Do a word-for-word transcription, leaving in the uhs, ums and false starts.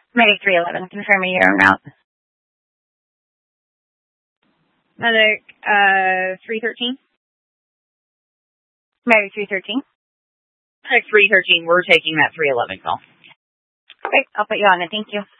Medic three eleven, confirming your route. Medic, uh, three thirteen? Medic three thirteen. Medic three thirteen, we're taking that three eleven call. Okay, I'll put you on it. Thank you.